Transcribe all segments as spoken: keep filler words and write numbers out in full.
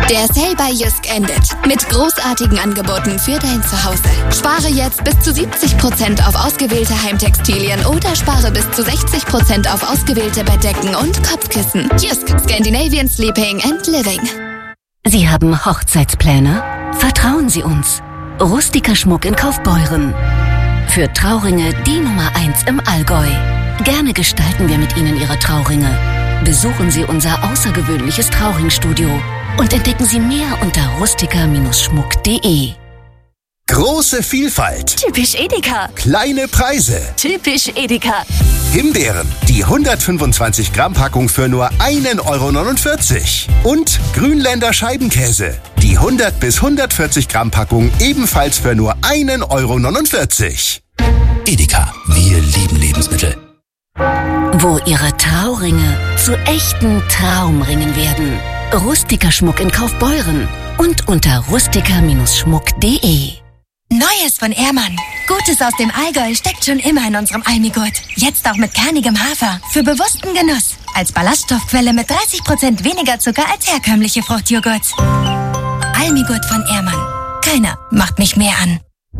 Der Sale bei Jysk endet mit großartigen Angeboten für dein Zuhause. Spare jetzt bis zu siebzig Prozent auf ausgewählte Heimtextilien oder spare bis zu sechzig Prozent auf ausgewählte Bettdecken und Kopfkissen. Jysk, Scandinavian Sleeping and Living. Sie haben Hochzeitspläne? Vertrauen Sie uns. Rustiker Schmuck in Kaufbeuren. Für Trauringe die Nummer eins im Allgäu. Gerne gestalten wir mit Ihnen Ihre Trauringe. Besuchen Sie unser außergewöhnliches Trauringstudio und entdecken Sie mehr unter rustiker Schmuck punkt de. Große Vielfalt. Typisch Edeka. Kleine Preise. Typisch Edeka. Himbeeren, die hundertfünfundzwanzig Gramm Packung für nur ein Euro neunundvierzig. Und Grünländer Scheibenkäse, die hundert bis hundertvierzig Gramm Packung ebenfalls für nur ein Euro neunundvierzig. Edeka, wir lieben Lebensmittel. Wo Ihre Trauringe zu echten Traumringen werden. Rustiker Schmuck in Kaufbeuren und unter rustiker Schmuck punkt de. Neues von Ehrmann. Gutes aus dem Allgäu steckt schon immer in unserem Almigurt. Jetzt auch mit kernigem Hafer. Für bewussten Genuss. Als Ballaststoffquelle mit dreißig Prozent weniger Zucker als herkömmliche Fruchtjoghurts. Almigurt von Ehrmann. Keiner macht mich mehr an.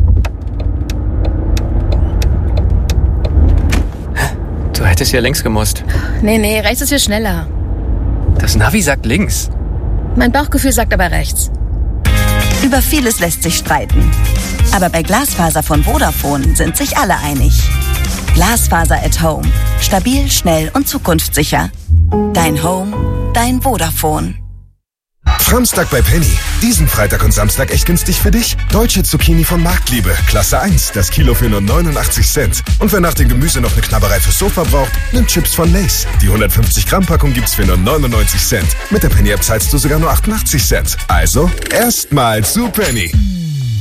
Du hättest ja links gemusst. Nee, nee, rechts ist hier schneller. Das Navi sagt links. Mein Bauchgefühl sagt aber rechts. Über vieles lässt sich streiten. Aber bei Glasfaser von Vodafone sind sich alle einig. Glasfaser at Home. Stabil, schnell und zukunftssicher. Dein Home, dein Vodafone. Samstag bei Penny. Diesen Freitag und Samstag echt günstig für dich. Deutsche Zucchini von Marktliebe. Klasse eins. Das Kilo für nur neunundachtzig Cent. Und wer nach dem Gemüse noch eine Knabberei fürs Sofa braucht, nimmt Chips von Lay's. Die hundertfünfzig Gramm Packung gibt's für nur neunundneunzig Cent. Mit der Penny-App zahlst du sogar nur achtundachtzig Cent. Also, erstmal zu Penny.